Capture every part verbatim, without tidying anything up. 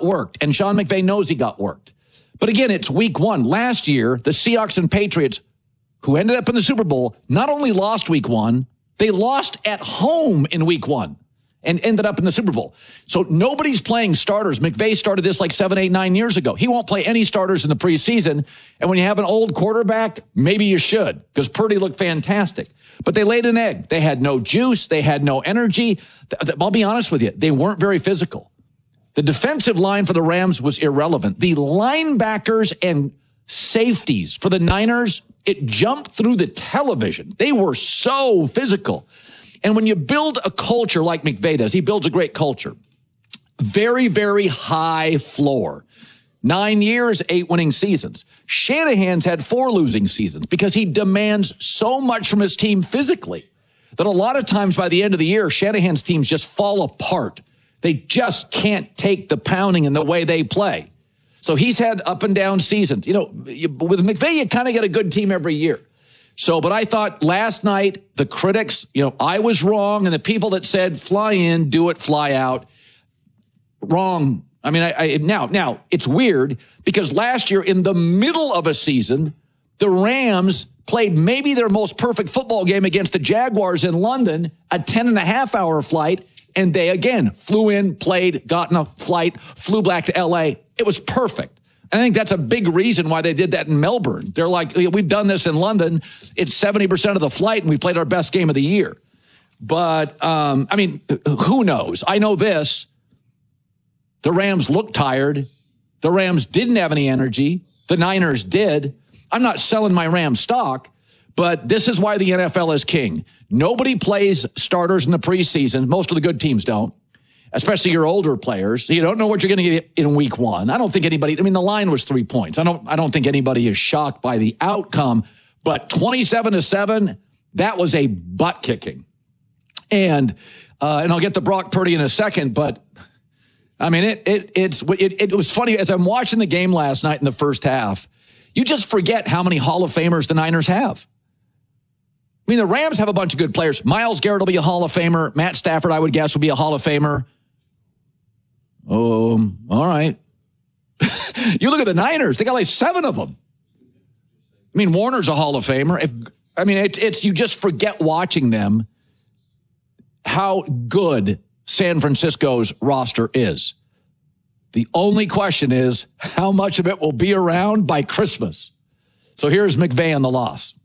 got worked, and Sean McVay knows he got worked. But again, it's week one. Last year, the Seahawks and Patriots, who ended up in the Super Bowl, not only lost week one, they lost at home in week one and ended up in the Super Bowl. So nobody's playing starters. McVay started this like seven, eight, nine years ago. He won't play any starters in the preseason. And when you have an old quarterback, maybe you should, because Purdy looked fantastic. But they laid an egg. They had no juice. They had no energy. I'll be honest with you. They weren't very physical. The defensive line for the Rams was irrelevant. The linebackers and safeties for the Niners, it jumped through the television. They were so physical. And when you build a culture like McVay does, he builds a great culture. Very, very high floor. Nine years, eight winning seasons. Shanahan's had four losing seasons because he demands so much from his team physically that a lot of times by the end of the year, Shanahan's teams just fall apart. They just can't take the pounding in the way they play. So he's had up and down seasons. You know, with McVay, you kind of get a good team every year. So, but I thought last night, the critics, you know, I was wrong. And the people that said, fly in, do it, fly out, wrong. I mean, I, I now, now it's weird because last year in the middle of a season, the Rams played maybe their most perfect football game against the Jaguars in London, a ten and a half hour flight. And they, again, flew in, played, got in a flight, flew back to L A. It was perfect. And I think that's a big reason why they did that in Melbourne. They're like, we've done this in London. It's seventy percent of the flight, and we played our best game of the year. But, um, I mean, who knows? I know this. The Rams looked tired. The Rams didn't have any energy. The Niners did. I'm not selling my Rams stock, but this is why the N F L is king. Nobody plays starters in the preseason. Most of the good teams don't, especially your older players. You don't know what you're going to get in week one. I don't think anybody, I mean, the line was three points. I don't, I don't think anybody is shocked by the outcome, but twenty-seven to seven, that was a butt kicking. And, uh, and I'll get to Brock Purdy in a second, but I mean, it, it, it's, it, it was funny as I'm watching the game last night in the first half, you just forget how many Hall of Famers the Niners have. I mean, the Rams have a bunch of good players. Myles Garrett will be a Hall of Famer. Matt Stafford, I would guess, will be a Hall of Famer. Um, all right. You look at the Niners, they got like seven of them. I mean, Warner's a Hall of Famer. If I mean, it, it's you just forget watching them how good San Francisco's roster is. The only question is how much of it will be around by Christmas. So here's McVay on the loss.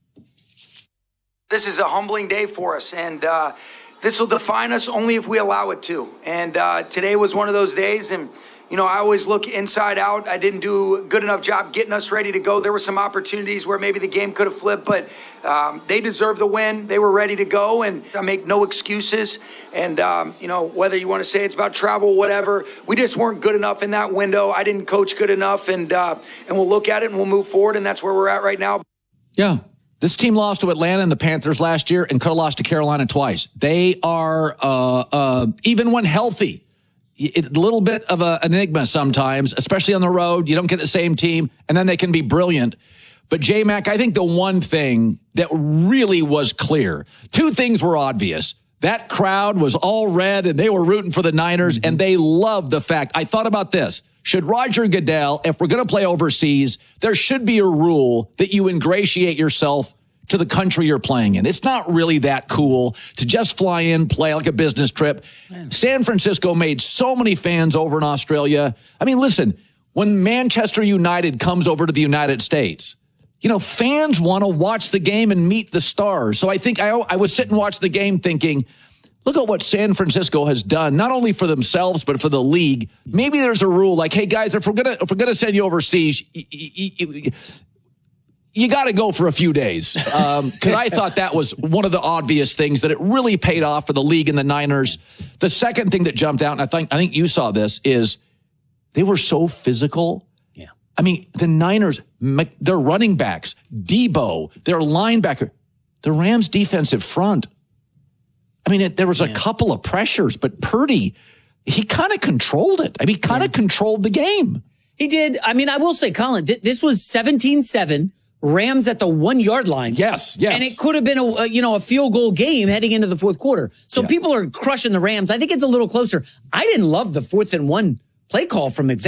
This is a humbling day for us, and uh, this will define us only if we allow it to. And uh, today was one of those days, and, you know, I always look inside out. I didn't do a good enough job getting us ready to go. There were some opportunities where maybe the game could have flipped, but um, they deserved the win. They were ready to go, and I make no excuses. And, um, you know, whether you want to say it's about travel, whatever, we just weren't good enough in that window. I didn't coach good enough, and uh, and we'll look at it and we'll move forward, and that's where we're at right now. Yeah. This team lost to Atlanta and the Panthers last year and could have lost to Carolina twice. They are, uh, uh, even when healthy, a little bit of a, an enigma sometimes, especially on the road. You don't get the same team, and then they can be brilliant. But, J-Mac, I think the one thing that really was clear, two things were obvious. That crowd was all red, and they were rooting for the Niners, mm-hmm. and they loved the fact. I thought about this. Should Roger Goodell, if we're going to play overseas, there should be a rule that you ingratiate yourself to the country you're playing in. It's not really that cool to just fly in, play like a business trip. Man. San Francisco made so many fans over in Australia. I mean, listen, when Manchester United comes over to the United States, you know, fans want to watch the game and meet the stars. So I think I, I was sitting and watching the game thinking, look at what San Francisco has done, not only for themselves, but for the league. Maybe there's a rule like, hey, guys, if we're going to if we're gonna send you overseas, you, you, you, you got to go for a few days. Because um, I thought that was one of the obvious things, that it really paid off for the league and the Niners. The second thing that jumped out, and I think I think you saw this, is they were so physical. Yeah. I mean, the Niners, their running backs, Debo, their linebacker, the Rams' defensive front. I mean, it, there was a yeah. couple of pressures, but Purdy, he kind of controlled it. I mean, he kind of yeah. controlled the game. He did. I mean, I will say, Colin, th- this was seventeen seven, Rams at the one-yard line. Yes, yes. And it could have been a, a you know a field goal game heading into the fourth quarter. So yeah. people are crushing the Rams. I think it's a little closer. I didn't love the fourth and one play call from McVay.